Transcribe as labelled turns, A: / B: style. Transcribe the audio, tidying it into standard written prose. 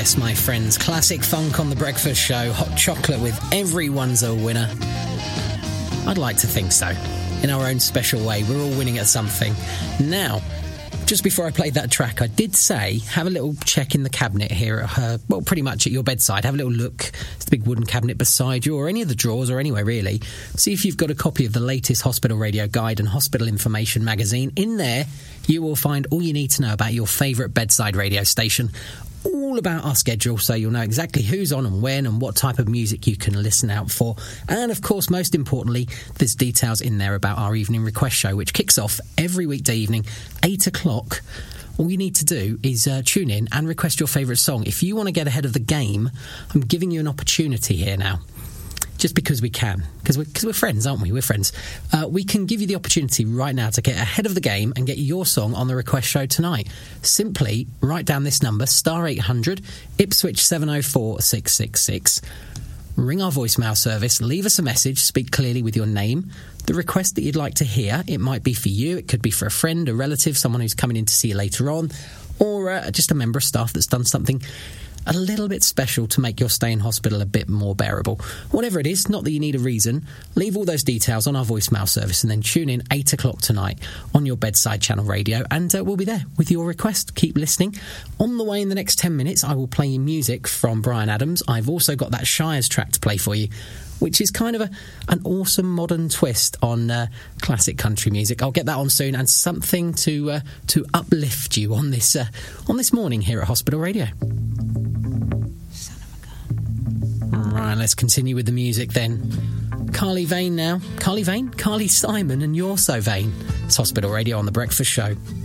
A: Yes, my friends, classic funk on The Breakfast Show, hot chocolate with Everyone's a Winner. I'd like to think so. In our own special way, we're all winning at something. Now, just before I played that track, I did say, have a little check in the cabinet here at her, well, pretty much at your bedside. Have a little look. It's the big wooden cabinet beside you, or any of the drawers, or anywhere really. See if you've got a copy of the latest Hospital Radio Guide and Hospital Information magazine. In there, you will find all you need to know about your favourite bedside radio station. All about our schedule, so you'll know exactly who's on and when and what type of music you can listen out for. And of course, most importantly, there's details in there about our evening request show, which kicks off every weekday evening, 8 o'clock. All you need to do is tune in and request your favourite song. If you want to get ahead of the game, I'm giving you an opportunity here now. Just because we can, because we're friends, aren't we? We're friends. We can give you the opportunity right now to get ahead of the game and get your song on the request show tonight. Simply write down this number, star 800, Ipswich 704 666. Ring our voicemail service, leave us a message, speak clearly with your name, the request that you'd like to hear. It might be for you, it could be for a friend, a relative, someone who's coming in to see you later on, or just a member of staff that's done something a little bit special to make your stay in hospital a bit more bearable. Whatever it is, not that you need a reason, leave all those details on our voicemail service and then tune in 8 o'clock tonight on your bedside channel radio, and we'll be there with your request. Keep listening. On the way in the next 10 minutes, I will play you music from Bryan Adams. I've also got that Shires track to play for you, which is kind of an awesome modern twist on classic country music. I'll get that on soon, and something to uplift you on this morning here at Hospital Radio. Right, let's continue with the music then. Carly Vane now. Carly Vane? Carly Simon and You're So Vain. It's Hospital Radio on The Breakfast Show.